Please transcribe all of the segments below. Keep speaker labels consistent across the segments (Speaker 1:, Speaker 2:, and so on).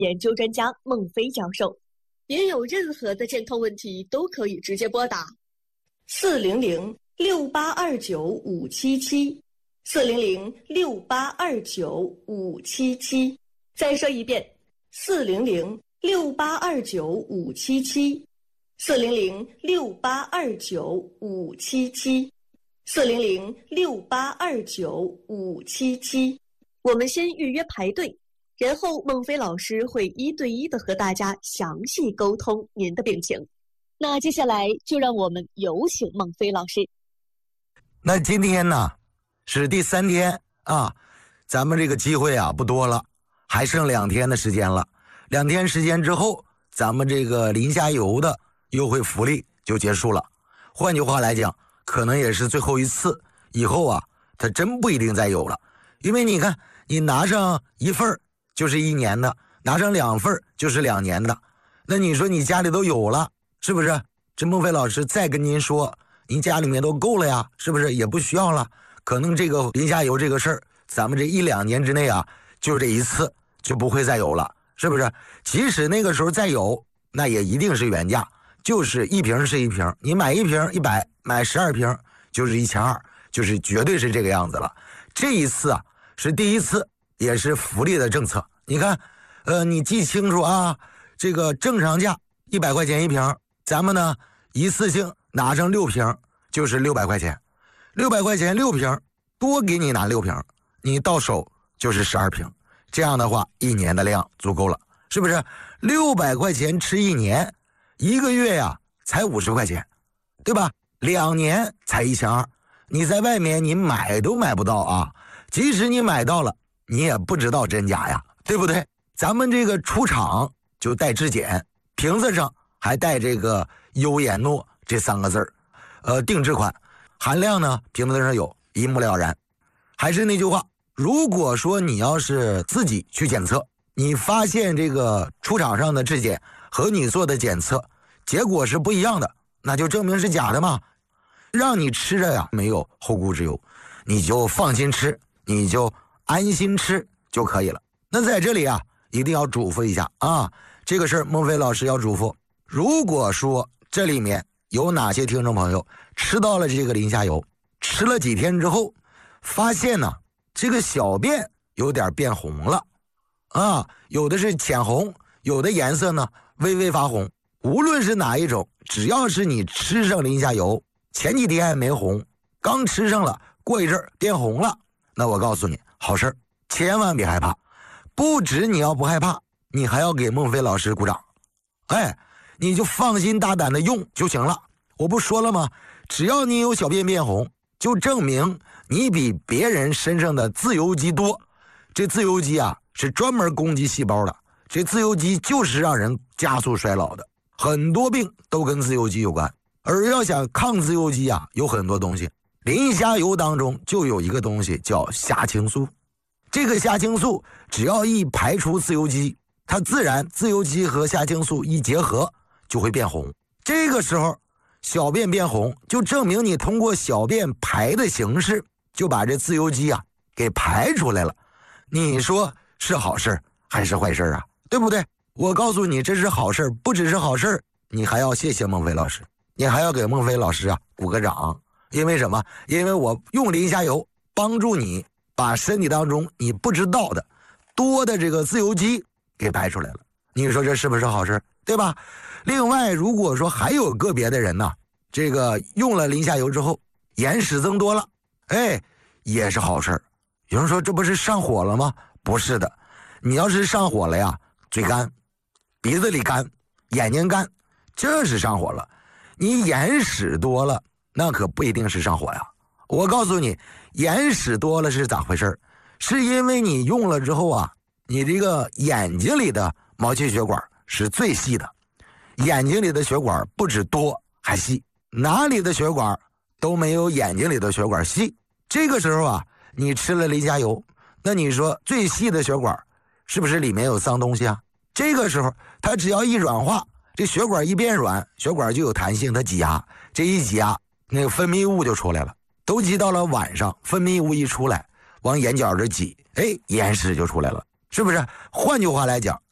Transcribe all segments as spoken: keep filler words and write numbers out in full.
Speaker 1: 研究专家孟非教授。
Speaker 2: 您有任何的健康问题都可以直接拨打
Speaker 3: 四零零六八二九五七七，四零零六八二九五七七。再说一遍，四零零六八二九五七七，四零零六八二九五七七，四零零六八二九五七七。
Speaker 1: 我们先预约排队，然后孟非老师会一对一的和大家详细沟通您的病情。那接下来就让我们有请孟非老师。
Speaker 4: 那今天呢是第三天啊，咱们这个机会啊不多了，还剩两天的时间了。两天时间之后，咱们这个临夏游的优惠福利就结束了。换句话来讲，可能也是最后一次，以后啊它真不一定再有了。因为你看，你拿上一份就是一年的，拿上两份就是两年的，那你说你家里都有了，是不是？这孟非老师再跟您说，您家里面都够了呀，是不是？也不需要了。可能这个临夏游这个事儿，咱们这一两年之内啊，就这一次就不会再有了，是不是？即使那个时候再有，那也一定是原价，就是一瓶是一瓶，你买一瓶一百，买十二瓶就是一千二，就是绝对是这个样子了。这一次啊是第一次，也是福利的政策。你看，呃，你记清楚啊，这个正常价一百块钱一瓶，咱们呢一次性拿上六瓶就是六百块钱，六百块钱六瓶，多给你拿六瓶，你到手就是十二瓶。这样的话，一年的量足够了，是不是？六百块钱吃一年，一个月呀才五十块钱，对吧？两年才一千二，你在外面你买都买不到啊！即使你买到了，你也不知道真假呀，对不对？咱们这个出厂就带质检，瓶子上还带这个优颜诺这三个字儿，呃，定制款，含量呢瓶子上有，一目了然。还是那句话，如果说你要是自己去检测，你发现这个出厂上的质检和你做的检测结果是不一样的，那就证明是假的嘛，让你吃着呀没有后顾之忧，你就放心吃，你就安心吃就可以了。那在这里啊一定要嘱咐一下啊，这个事儿孟非老师要嘱咐，如果说这里面有哪些听众朋友吃到了这个临夏游，吃了几天之后发现呢这个小便有点变红了啊，有的是浅红，有的颜色呢微微发红，无论是哪一种，只要是你吃上临夏游，前几天还没红，刚吃上了，过一阵变红了，那我告诉你好事，千万别害怕。不止你要不害怕，你还要给孟非老师鼓掌。哎，你就放心大胆的用就行了。我不说了吗？只要你有小便变红，就证明你比别人身上的自由基多。这自由基啊是专门攻击细胞的，这自由基就是让人加速衰老的，很多病都跟自由基有关。而要想抗自由基啊，有很多东西，临夏游当中就有一个东西叫虾青素。这个虾青素只要一排除自由基，它自然自由基和虾青素一结合就会变红。这个时候小便变红，就证明你通过小便排的形式就把这自由基啊给排出来了。你说是好事还是坏事啊？对不对？我告诉你这是好事，不只是好事，你还要谢谢孟非老师，你还要给孟非老师啊鼓个掌。因为什么？因为我用临夏游帮助你把身体当中你不知道的多的这个自由基给排出来了，你说这是不是好事，对吧？另外如果说还有个别的人呢，这个用了临夏游之后眼屎增多了，哎，也是好事。有人说这不是上火了吗？不是的，你要是上火了呀，嘴干，鼻子里干，眼睛干，这是上火了。你眼屎多了那可不一定是上火呀。我告诉你，眼屎多了是咋回事？是因为你用了之后啊，你这个眼睛里的毛细血管是最细的，眼睛里的血管不止多还细，哪里的血管都没有眼睛里的血管细。这个时候啊，你吃了临夏游，那你说最细的血管是不是里面有脏东西啊？这个时候它只要一软化，这血管一变软，血管就有弹性，它挤压，这一挤压那个分泌物就出来了，都挤到了晚上，分泌物一出来往眼角这挤，哎，眼屎就出来了，是不是？换句话来讲，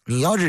Speaker 4: 你要是